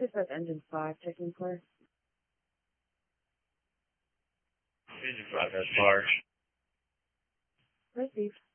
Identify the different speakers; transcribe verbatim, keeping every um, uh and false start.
Speaker 1: Dispatch engine five, checking clear.
Speaker 2: Engine five has fire.
Speaker 1: Received.